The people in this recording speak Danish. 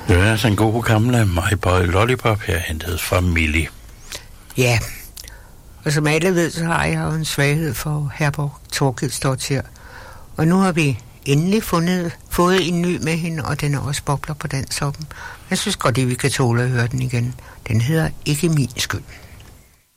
Det er altså en god gamle My Boy Lollipop, her hentet fra Millie. Ja, og som alle ved, så har jeg jo en svaghed for Herborg Thorkildsdottir. Og nu har vi endelig fået en ny med hende, og den er også bobler på dansoppen. Jeg synes godt, at vi kan tåle at høre den igen. Den hedder Ikke min skyld.